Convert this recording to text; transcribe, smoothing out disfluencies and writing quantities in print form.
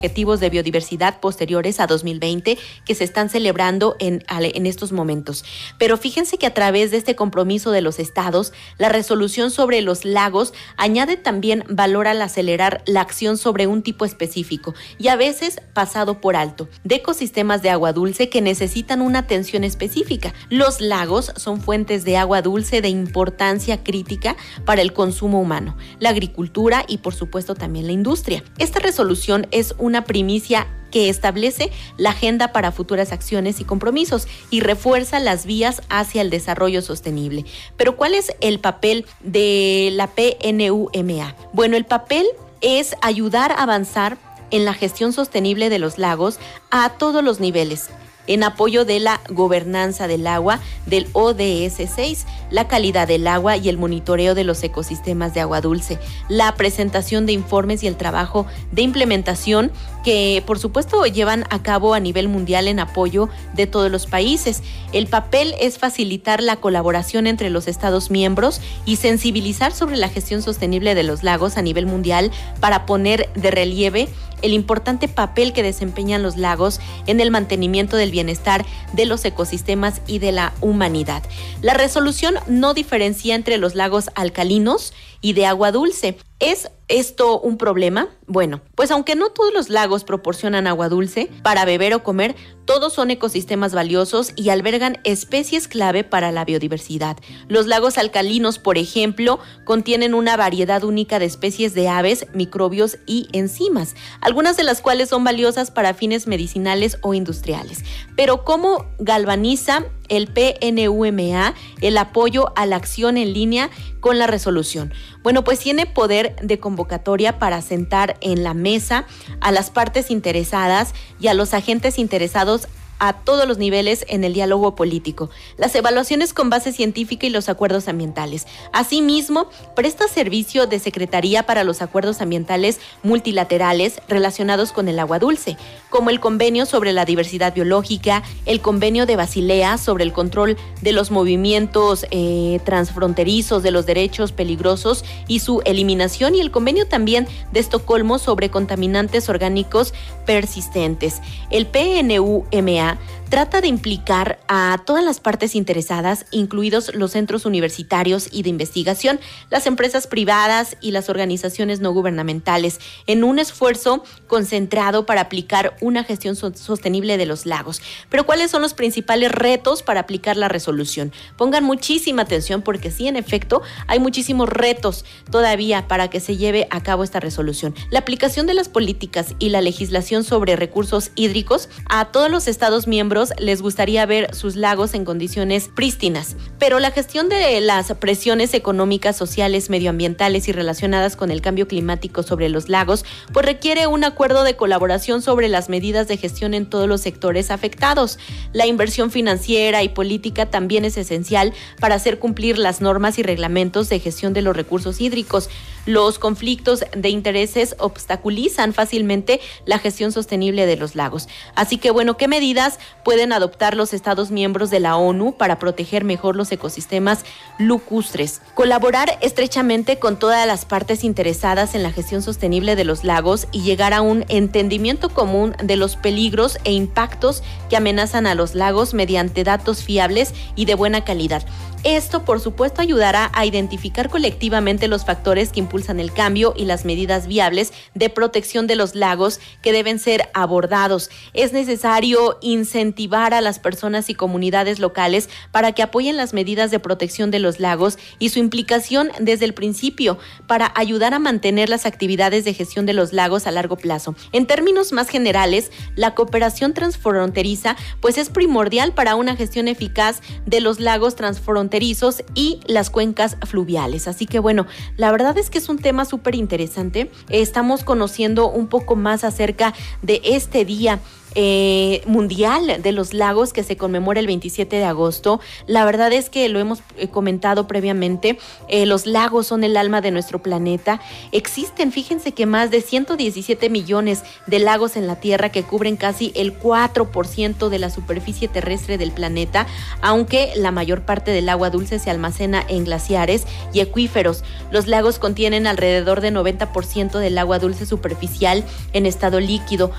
objetivos de biodiversidad posteriores a 2020 que se están celebrando en estos momentos. Pero fíjense que a través de este compromiso de los estados, la resolución sobre los lagos añade también valor al acelerar la acción sobre un tipo específico y a veces pasado por alto, de ecosistemas de agua dulce que necesitan una atención específica. Los lagos son fuentes de agua dulce de importancia crítica para el consumo humano, la agricultura y por supuesto también la industria. Esta resolución es una primicia que establece la agenda para futuras acciones y compromisos y refuerza las vías hacia el desarrollo sostenible. Pero ¿cuál es el papel de la PNUMA? Bueno, el papel es ayudar a avanzar en la gestión sostenible de los lagos a todos los niveles, en apoyo de la gobernanza del agua, del ODS 6, la calidad del agua y el monitoreo de los ecosistemas de agua dulce, la presentación de informes y el trabajo de implementación que por supuesto llevan a cabo a nivel mundial en apoyo de todos los países. El papel es facilitar la colaboración entre los Estados miembros y sensibilizar sobre la gestión sostenible de los lagos a nivel mundial para poner de relieve el importante papel que desempeñan los lagos en el mantenimiento del bienestar de los ecosistemas y de la humanidad. La resolución no diferencia entre los lagos alcalinos y de agua dulce. ¿Es esto un problema? Bueno, pues aunque no todos los lagos proporcionan agua dulce para beber o comer, todos son ecosistemas valiosos y albergan especies clave para la biodiversidad. Los lagos alcalinos, por ejemplo, contienen una variedad única de especies de aves, microbios y enzimas, algunas de las cuales son valiosas para fines medicinales o industriales. Pero ¿cómo galvaniza el PNUMA el apoyo a la acción en línea con la resolución? Bueno, pues tiene poder de convocatoria para sentar en la mesa a las partes interesadas y a los agentes interesados a todos los niveles en el diálogo político, las evaluaciones con base científica y los acuerdos ambientales. Asimismo, presta servicio de secretaría para los acuerdos ambientales multilaterales relacionados con el agua dulce, como el convenio sobre la diversidad biológica, el convenio de Basilea sobre el control de los movimientos transfronterizos de los derechos peligrosos y su eliminación, y el convenio también de Estocolmo sobre contaminantes orgánicos persistentes. El PNUMA trata de implicar a todas las partes interesadas, incluidos los centros universitarios y de investigación, las empresas privadas y las organizaciones no gubernamentales, en un esfuerzo concentrado para aplicar una gestión sostenible de los lagos. Pero ¿cuáles son los principales retos para aplicar la resolución? Pongan muchísima atención porque sí, en efecto, hay muchísimos retos todavía para que se lleve a cabo esta resolución. La aplicación de las políticas y la legislación sobre recursos hídricos. A todos los estados miembros les gustaría ver sus lagos en condiciones prístinas, pero la gestión de las presiones económicas, sociales, medioambientales y relacionadas con el cambio climático sobre los lagos, pues requiere un acuerdo de colaboración sobre las medidas de gestión en todos los sectores afectados. La inversión financiera y política también es esencial para hacer cumplir las normas y reglamentos de gestión de los recursos hídricos. Los conflictos de intereses obstaculizan fácilmente la gestión sostenible de los lagos. Así que bueno, ¿qué medidas pueden adoptar los Estados miembros de la ONU para proteger mejor los ecosistemas lacustres? Colaborar estrechamente con todas las partes interesadas en la gestión sostenible de los lagos y llegar a un entendimiento común de los peligros e impactos que amenazan a los lagos mediante datos fiables y de buena calidad. Esto, por supuesto, ayudará a identificar colectivamente los factores que impulsan el cambio y las medidas viables de protección de los lagos que deben ser abordados. Es necesario incentivar a las personas y comunidades locales para que apoyen las medidas de protección de los lagos y su implicación desde el principio para ayudar a mantener las actividades de gestión de los lagos a largo plazo. En términos más generales, la cooperación transfronteriza pues es primordial para una gestión eficaz de los lagos transfronterizos y las cuencas fluviales. Así que bueno, la verdad es que es un tema súper interesante. Estamos conociendo un poco más acerca de este día mundial de los lagos que se conmemora el 27 de agosto. La verdad es que lo hemos comentado previamente, los lagos son el alma de nuestro planeta. Existen, fíjense que más de 117 millones de lagos en la Tierra que cubren casi el 4% de la superficie terrestre del planeta, aunque la mayor parte del agua dulce se almacena en glaciares y acuíferos. Los lagos contienen alrededor de 90% del agua dulce superficial en estado líquido,